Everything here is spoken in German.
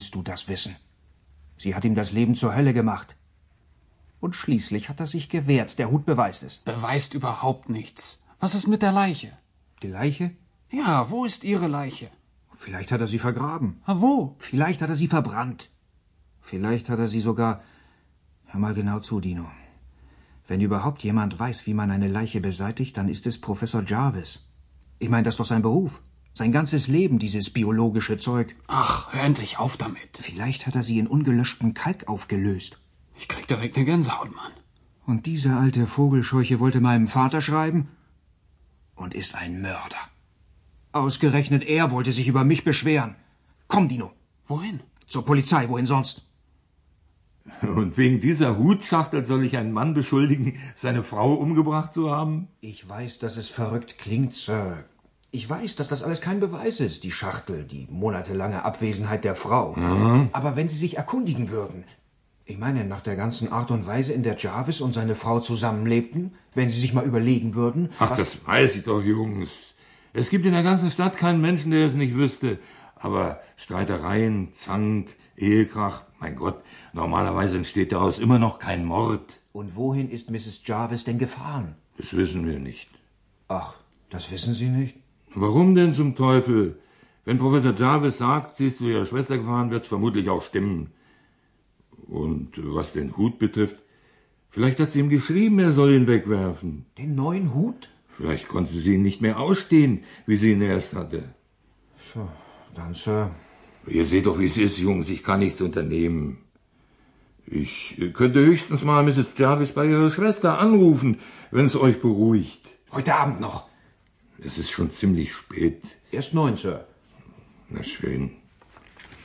willst du das wissen? Sie hat ihm das Leben zur Hölle gemacht. Und schließlich hat er sich gewehrt. Der Hut beweist es. Beweist überhaupt nichts. Was ist mit der Leiche? Die Leiche? Ja, wo ist Ihre Leiche? Vielleicht hat er sie vergraben. Wo? Vielleicht hat er sie verbrannt. Vielleicht hat er sie sogar... Hör mal genau zu, Dino. Wenn überhaupt jemand weiß, wie man eine Leiche beseitigt, dann ist es Professor Jarvis. Ich meine, das ist doch sein Beruf. Sein ganzes Leben, dieses biologische Zeug. Ach, hör endlich auf damit. Vielleicht hat er sie in ungelöschtem Kalk aufgelöst. Ich krieg direkt eine Gänsehaut, Mann. Und dieser alte Vogelscheuche wollte meinem Vater schreiben und ist ein Mörder. Ausgerechnet er wollte sich über mich beschweren. Komm, Dino. Wohin? Zur Polizei, wohin sonst? Und wegen dieser Hutschachtel soll ich einen Mann beschuldigen, seine Frau umgebracht zu haben? Ich weiß, dass es verrückt klingt, Sir. Ich weiß, dass das alles kein Beweis ist, die Schachtel, die monatelange Abwesenheit der Frau. Mhm. Aber wenn Sie sich erkundigen würden, ich meine, nach der ganzen Art und Weise, in der Jarvis und seine Frau zusammenlebten, wenn Sie sich mal überlegen würden... Ach, das weiß ich doch, Jungs. Es gibt in der ganzen Stadt keinen Menschen, der es nicht wüsste. Aber Streitereien, Zank, Ehekrach, mein Gott, normalerweise entsteht daraus immer noch kein Mord. Und wohin ist Mrs. Jarvis denn gefahren? Das wissen wir nicht. Ach, das wissen Sie nicht? Warum denn zum Teufel? Wenn Professor Jarvis sagt, sie ist zu ihrer Schwester gefahren, wird es vermutlich auch stimmen. Und was den Hut betrifft, vielleicht hat sie ihm geschrieben, er soll ihn wegwerfen. Den neuen Hut? Vielleicht konnte sie ihn nicht mehr ausstehen, wie sie ihn erst hatte. So, dann, Sir. Ihr seht doch, wie es ist, Jungs, ich kann nichts unternehmen. Ich könnte höchstens mal Mrs. Jarvis bei ihrer Schwester anrufen, wenn es euch beruhigt. Heute Abend noch. Es ist schon ziemlich spät. Erst 9, Sir. Na schön.